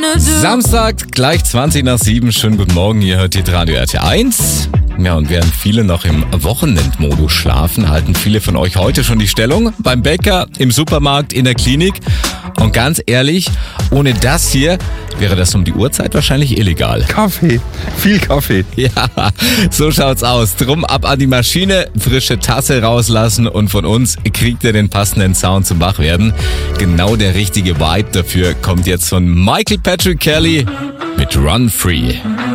Samstag, gleich 20 nach 7. Schönen guten Morgen, ihr hört hier Radio RTL 1. Ja, und während viele noch im Wochenendmodus schlafen, halten viele von euch heute schon die Stellung. Beim Bäcker, im Supermarkt, in der Klinik. Und ganz ehrlich, ohne das hier wäre das um die Uhrzeit wahrscheinlich illegal. Kaffee, viel Kaffee. Ja, so schaut's aus. Drum ab an die Maschine, frische Tasse rauslassen und von uns kriegt ihr den passenden Sound zum Wachwerden. Genau der richtige Vibe dafür kommt jetzt von Michael Patrick Kelly mit Run Free.